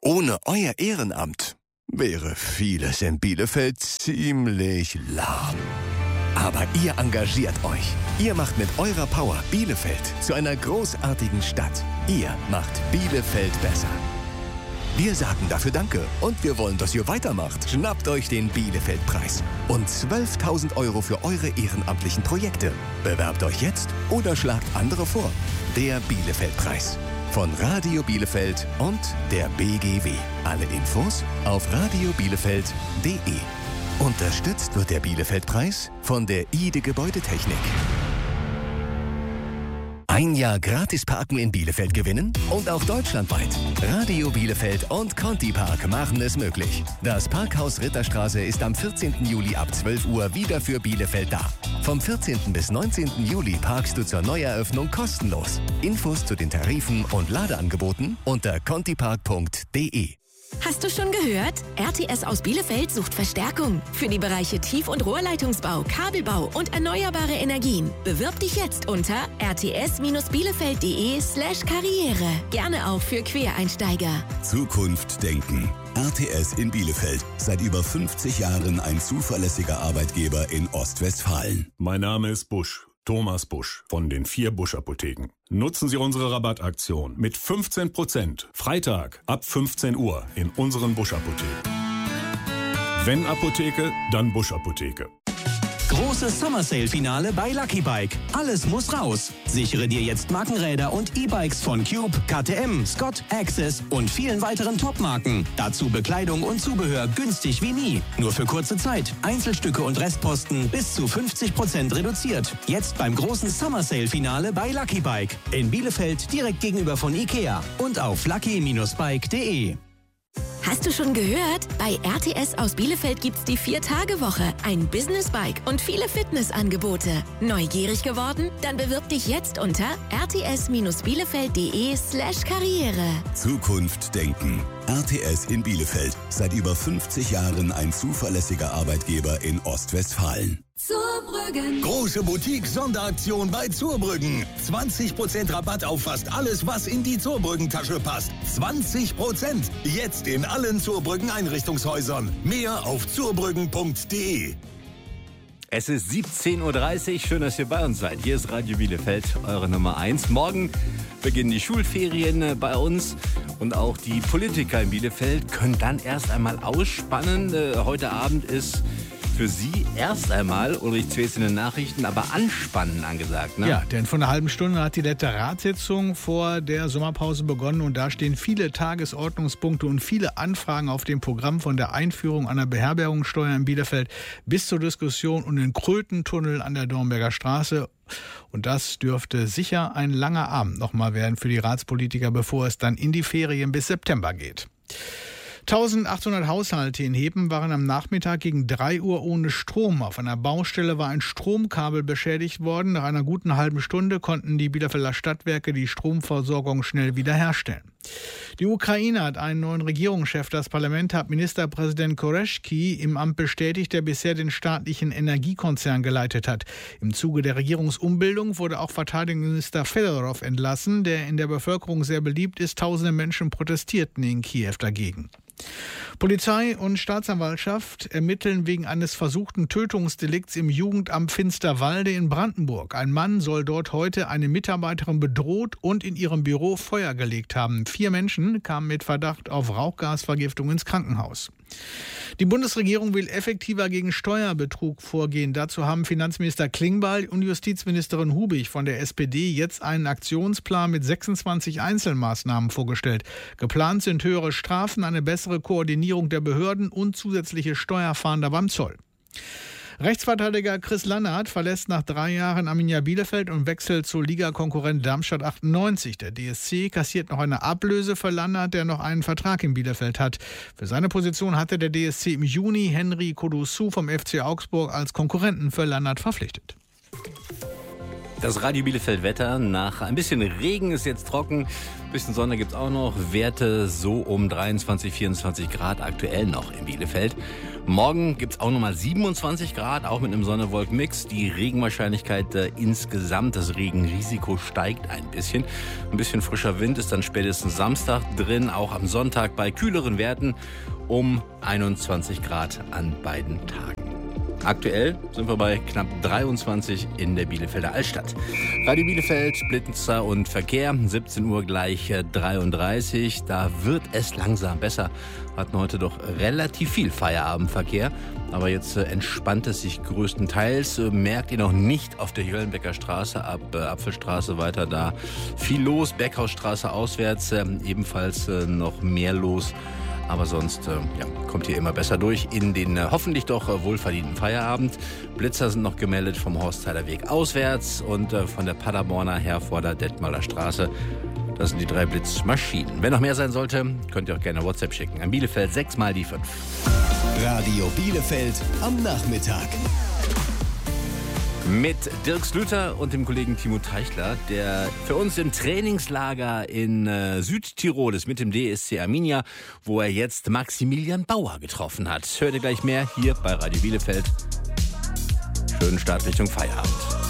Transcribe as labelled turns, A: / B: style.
A: Ohne euer Ehrenamt wäre vieles in Bielefeld ziemlich lahm. Aber ihr engagiert euch. Ihr macht mit eurer Power Bielefeld zu einer großartigen Stadt. Ihr macht Bielefeld besser. Wir sagen dafür Danke und wir wollen, dass ihr weitermacht. Schnappt euch den Bielefeld-Preis und 12.000 € für eure ehrenamtlichen Projekte. Bewerbt euch jetzt oder schlagt andere vor. Der Bielefeld-Preis von Radio Bielefeld und der BGW. Alle Infos auf radiobielefeld.de. Unterstützt wird der Bielefeld-Preis von der IDE Gebäudetechnik. Ein Jahr gratis parken in Bielefeld gewinnen und auch deutschlandweit. Radio Bielefeld und Conti Park machen es möglich. Das Parkhaus Ritterstraße ist am 14. Juli ab 12 Uhr wieder für Bielefeld da. Vom 14. bis 19. Juli parkst du zur Neueröffnung kostenlos. Infos zu den Tarifen und Ladeangeboten unter contipark.de.
B: Hast du schon gehört? RTS aus Bielefeld sucht Verstärkung für die Bereiche Tief- und Rohrleitungsbau, Kabelbau und erneuerbare Energien. Bewirb dich jetzt unter rts-bielefeld.de/karriere. Gerne auch für Quereinsteiger.
C: Zukunft denken. RTS in Bielefeld. Seit über 50 Jahren ein zuverlässiger Arbeitgeber in Ostwestfalen.
D: Mein Name ist Busch. Thomas Busch von den 4 Busch-Apotheken. Nutzen Sie unsere Rabattaktion mit 15% Freitag ab 15 Uhr in unseren Busch-Apotheken. Wenn Apotheke, dann Busch-Apotheke.
E: Großes Summer Sale Finale bei Lucky Bike. Alles muss raus. Sichere dir jetzt Markenräder und E-Bikes von Cube, KTM, Scott, Access und vielen weiteren Top-Marken. Dazu Bekleidung und Zubehör günstig wie nie. Nur für kurze Zeit. Einzelstücke und Restposten bis zu 50% reduziert. Jetzt beim großen Summer Sale Finale bei Lucky Bike. In Bielefeld direkt gegenüber von Ikea und auf lucky-bike.de.
B: Hast du schon gehört? Bei RTS aus Bielefeld gibt's die 4-Tage-Woche, ein Business-Bike und viele Fitnessangebote. Neugierig geworden? Dann bewirb dich jetzt unter rts-bielefeld.de/karriere.
C: Zukunft denken. RTS in Bielefeld. Seit über 50 Jahren ein zuverlässiger Arbeitgeber in Ostwestfalen.
F: Zurbrüggen.
G: Große Boutique-Sonderaktion bei Zurbrüggen. 20% Rabatt auf fast alles, was in die Zurbrüggen-Tasche passt. 20%. Jetzt in allen Zurbrüggen-Einrichtungshäusern. Mehr auf zurbrüggen.de.
H: Es ist 17:30 Uhr. Schön, dass ihr bei uns seid. Hier ist Radio Bielefeld, eure Nummer 1. Morgen beginnen die Schulferien bei uns. Und auch die Politiker in Bielefeld können dann erst einmal ausspannen. Heute Abend ist für Sie erst einmal, Ulrich Zwies in den Nachrichten, aber anspannen angesagt, ne?
I: Ja, denn vor einer halben Stunde hat die letzte Ratssitzung vor der Sommerpause begonnen und da stehen viele Tagesordnungspunkte und viele Anfragen auf dem Programm von der Einführung einer Beherbergungssteuer in Bielefeld bis zur Diskussion um den Krötentunnel an der Dornberger Straße. Und das dürfte sicher ein langer Abend nochmal werden für die Ratspolitiker, bevor es dann in die Ferien bis September geht. 1800 Haushalte in Hepen waren am Nachmittag gegen 3 Uhr ohne Strom. Auf einer Baustelle war ein Stromkabel beschädigt worden. Nach einer guten halben Stunde konnten die Bielefelder Stadtwerke die Stromversorgung schnell wiederherstellen. Die Ukraine hat einen neuen Regierungschef. Das Parlament hat Ministerpräsident Koreschki im Amt bestätigt, der bisher den staatlichen Energiekonzern geleitet hat. Im Zuge der Regierungsumbildung wurde auch Verteidigungsminister Fedorov entlassen, der in der Bevölkerung sehr beliebt ist. Tausende Menschen protestierten in Kiew dagegen. Polizei und Staatsanwaltschaft ermitteln wegen eines versuchten Tötungsdelikts im Jugendamt Finsterwalde in Brandenburg. Ein Mann soll dort heute eine Mitarbeiterin bedroht und in ihrem Büro Feuer gelegt haben. 4 Menschen kamen mit Verdacht auf Rauchgasvergiftung ins Krankenhaus. Die Bundesregierung will effektiver gegen Steuerbetrug vorgehen. Dazu haben Finanzminister Klingbeil und Justizministerin Hubig von der SPD jetzt einen Aktionsplan mit 26 Einzelmaßnahmen vorgestellt. Geplant sind höhere Strafen, eine bessere Koordinierung der Behörden und zusätzliche Steuerfahnder beim Zoll. Rechtsverteidiger Chris Lannert verlässt nach 3 Jahren Arminia Bielefeld und wechselt zu Ligakonkurrent Darmstadt 98. Der DSC kassiert noch eine Ablöse für Lannert, der noch einen Vertrag in Bielefeld hat. Für seine Position hatte der DSC im Juni Henry Kodusu vom FC Augsburg als Konkurrenten für Lannert verpflichtet.
H: Das Radio Bielefeld Wetter. Nach ein bisschen Regen ist jetzt trocken Bisschen Sonne gibt es auch noch. Werte so um 23, 24 Grad aktuell noch in Bielefeld. Morgen gibt es auch nochmal 27 Grad, auch mit einem Sonne-Wolken-Mix. Die Regenwahrscheinlichkeit insgesamt, das Regenrisiko steigt ein bisschen. Ein bisschen frischer Wind ist dann spätestens Samstag drin, auch am Sonntag bei kühleren Werten um 21 Grad an beiden Tagen. Aktuell sind wir bei knapp 23 in der Bielefelder Altstadt. Radio Bielefeld, Blitzer und Verkehr, 17 Uhr gleich 33. Da wird es langsam besser. Hatten heute doch relativ viel Feierabendverkehr. Aber jetzt entspannt es sich größtenteils. Merkt ihr noch nicht auf der Jöllenbecker Straße, ab Apfelstraße weiter da viel los. Beckhausstraße auswärts ebenfalls noch mehr los. Aber sonst kommt ihr immer besser durch in den hoffentlich doch wohlverdienten Feierabend. Blitzer sind noch gemeldet vom Horstheiler Weg auswärts und von der Paderborner her vor der Detmaler Straße. Das sind die 3 Blitzmaschinen. Wenn noch mehr sein sollte, könnt ihr auch gerne WhatsApp schicken. An Bielefeld 6 mal die 5.
A: Radio Bielefeld am Nachmittag.
H: Mit Dirk Slüter und dem Kollegen Timo Teichler, der für uns im Trainingslager in Südtirol ist mit dem DSC Arminia, wo er jetzt Maximilian Bauer getroffen hat. Hört ihr gleich mehr hier bei Radio Bielefeld. Schönen Start Richtung Feierabend.